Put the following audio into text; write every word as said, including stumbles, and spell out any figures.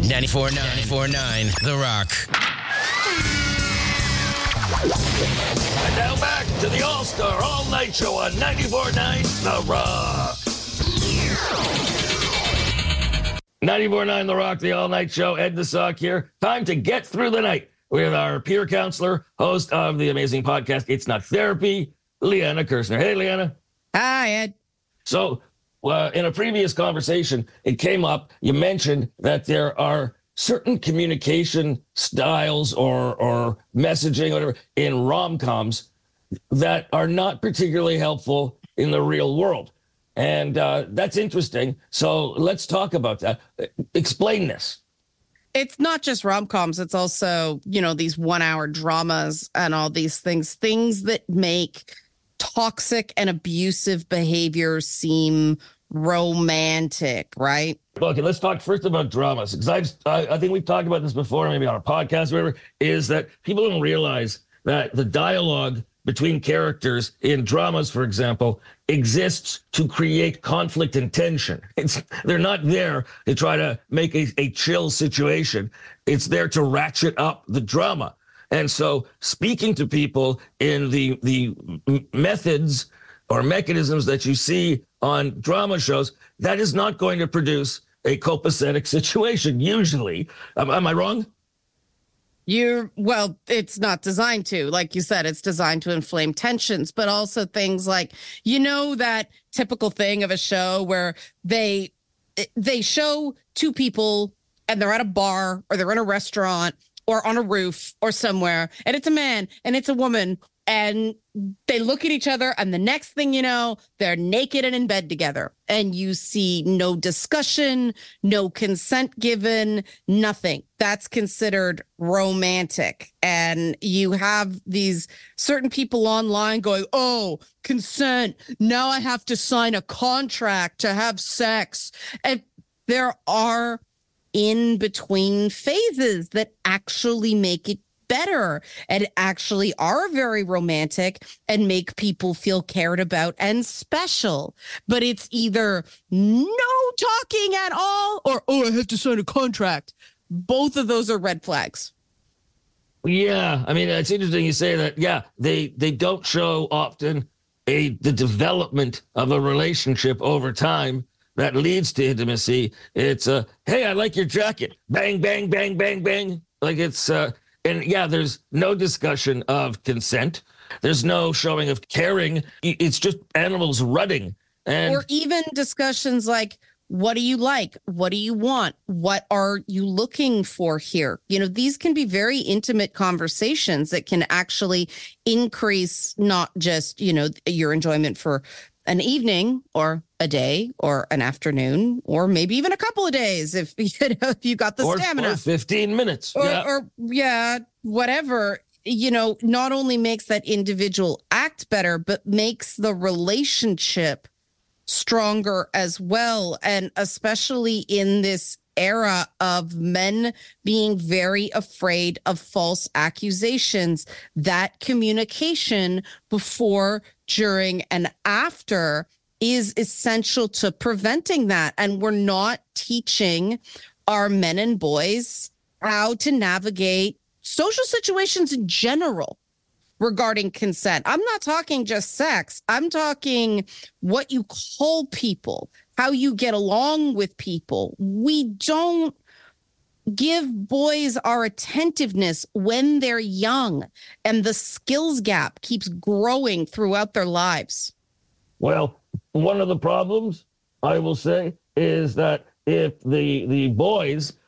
ninety-four point nine, ninety-four point nine, The Rock. And now back to the All-Star All-Night Show on ninety-four point nine, The Rock. ninety-four point nine, The Rock, the All-Night Show. Ed the Sock here. Time to get through the night with our peer counselor, host of the amazing podcast, It's Not Therapy, Leanna Kirshner. Hey, Leanna. Hi, Ed. So uh, in a previous conversation, it came up, you mentioned that there are certain communication styles or or messaging, whatever, in rom-coms that are not particularly helpful in the real world. And uh, that's interesting. So let's talk about that. Explain this. It's not just rom-coms. It's also, you know, these one-hour dramas and all these things, things that make toxic and abusive behavior seem romantic, right? Okay, let's talk first about dramas, because I've I, I think we've talked about this before, maybe on a podcast or whatever, is that people don't realize that the dialogue between characters in dramas, for example, exists to create conflict and tension. It's they're not there to try to make a, a chill situation. It's there to ratchet up the drama. And so speaking to people in the the methods or mechanisms that you see on drama shows, that is not going to produce a copacetic situation, usually. Am, am I wrong? You're, well, it's not designed to. Like you said, it's designed to inflame tensions, but also things like, you know, that typical thing of a show where they they show two people and they're at a bar or they're in a restaurant or on a roof or somewhere, and it's a man and it's a woman, and they look at each other, and the next thing you know, they're naked and in bed together. And you see no discussion, no consent given, nothing. That's considered romantic. And you have these certain people online going, oh, consent. Now I have to sign a contract to have sex. And there are in-between phases that actually make it better and actually are very romantic and make people feel cared about and special. But it's either no talking at all or, oh, I have to sign a contract. Both of those are red flags. Yeah, I mean, it's interesting you say that. Yeah, they they don't show often a the development of a relationship over time that leads to intimacy. It's a, uh, hey, I like your jacket. Bang, bang, bang, bang, bang. Like it's, uh, and yeah, there's no discussion of consent. There's no showing of caring. It's just animals running. And or even discussions like, what do you like? What do you want? What are you looking for here? You know, these can be very intimate conversations that can actually increase not just, you know, your enjoyment for an evening or a day or an afternoon or maybe even a couple of days if you know, if you got the or, stamina. Or fifteen minutes. Or, yeah. or yeah, whatever. You know, not only makes that individual act better, but makes the relationship stronger as well. And especially in this era of men being very afraid of false accusations, that communication before, during, and after is essential to preventing that. And we're not teaching our men and boys how to navigate social situations in general regarding consent. I'm not talking just sex. I'm talking what you call people, how you get along with people. We don't give boys our attentiveness when they're young, and the skills gap keeps growing throughout their lives. Well, one of the problems, I will say, is that if the the boys